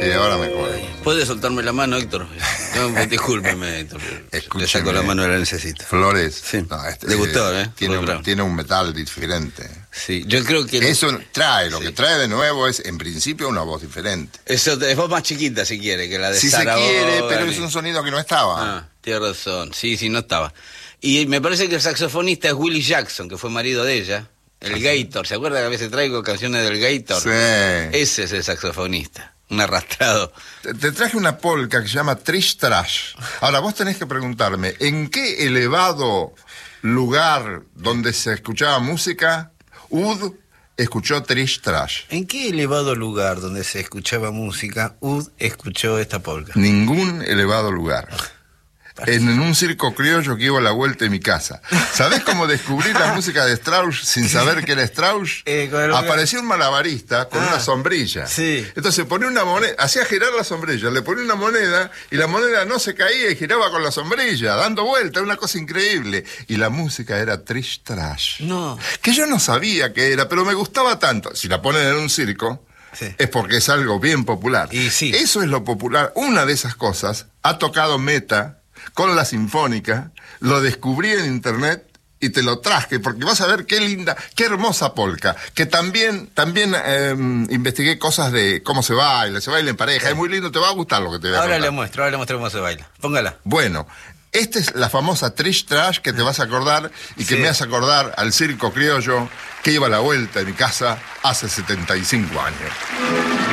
Sí, ahora me acuerdo. ¿Puede soltarme la mano, Héctor? No, discúlpeme, Héctor. Le saco la mano, la necesito. Flores. Sí. No, Le gustó, ¿eh? Tiene un metal diferente. Sí, yo creo que... Eso trae, lo que trae de nuevo es, en principio, una voz diferente. Eso es voz más chiquita, si quiere, que la de Si se Sarah quiere, Vaughan. pero es un sonido que no estaba. Ah, tiene razón. Sí, no estaba. Y me parece que el saxofonista es Willie Jackson, que fue marido de ella. El Gator. ¿Se acuerda que a veces traigo canciones del Gator? Sí. Ese es el saxofonista. Un arrastrado. Te traje una polka que se llama Trish Trash. Ahora, vos tenés que preguntarme, ¿en qué elevado lugar donde se escuchaba música Ud escuchó Trish Trash? ¿En qué elevado lugar donde se escuchaba música Ud escuchó esta polka? Ningún elevado lugar. En un circo criollo que iba a la vuelta de mi casa. ¿Sabés cómo descubrí la música de Strauss sin saber que era Strauss? Apareció un malabarista con una sombrilla. Sí. Entonces ponía una moneda, hacía girar la sombrilla, le ponía una moneda y la moneda no se caía y giraba con la sombrilla, dando vuelta, una cosa increíble. Y la música era Trish Trash. No. Que yo no sabía qué era, pero me gustaba tanto. Si la ponen en un circo, sí, es porque es algo bien popular. Y sí. Eso es lo popular. Una de esas cosas ha tocado Meta con la Sinfónica, lo descubrí en internet y te lo traje, porque vas a ver qué linda, qué hermosa polka, que también investigué cosas de cómo se baila en pareja, es muy lindo, te va a gustar lo que te voy a contar. Ahora le muestro cómo se baila. Póngala. Bueno, esta es la famosa Trish Trash que te vas a acordar y que me hace acordar al circo criollo que iba a la vuelta de mi casa hace 75 años.